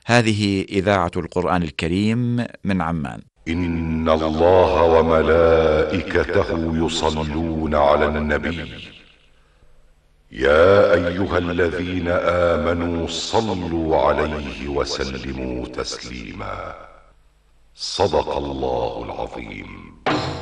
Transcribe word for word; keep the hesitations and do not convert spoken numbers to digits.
هذه إذاعة القرآن الكريم من عمان. إن الله وملائكته يصلون على النبي يا أيها الذين آمنوا صلوا عليه وسلموا تسليما. صدق الله العظيم.